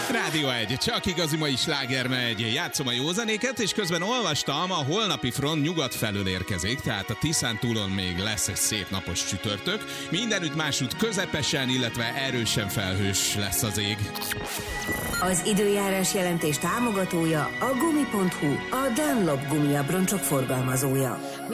Rádió 1, csak igazi mai sláger megy. Játszom a józanéket, és közben olvastam, a holnapi front nyugat felől érkezik, tehát a Tiszántúlon még lesz egy szép napos csütörtök. Mindenütt másút közepesen, illetve erősen felhős lesz az ég. Az időjárás jelentés támogatója a Gumi.hu, a Dunlop gumiabroncsok forgalmazója.